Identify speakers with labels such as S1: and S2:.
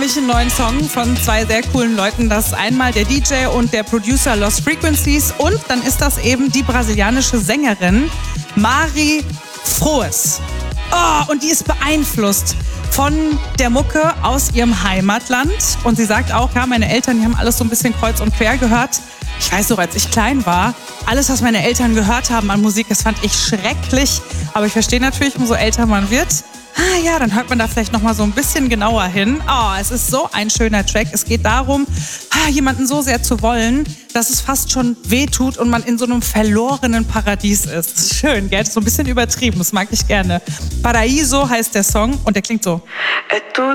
S1: nämlich einen neuen Song von zwei sehr coolen Leuten. Das ist einmal der DJ und der Producer Lost Frequencies und dann ist das eben die brasilianische Sängerin Mari Froes. Oh, und die ist beeinflusst von der Mucke aus ihrem Heimatland. Und sie sagt auch, ja, meine Eltern, die haben alles so ein bisschen kreuz und quer gehört. Ich weiß noch, als ich klein war, alles, was meine Eltern gehört haben an Musik, das fand ich schrecklich. Aber ich verstehe natürlich, umso älter man wird, ja, dann hört man da vielleicht nochmal so ein bisschen genauer hin. Oh, es ist so ein schöner Track. Es geht darum, jemanden so sehr zu wollen, dass es fast schon wehtut und man in so einem verlorenen Paradies ist. Das ist schön, gell? Das ist so ein bisschen übertrieben, das mag ich gerne. Paraíso heißt der Song und der klingt so.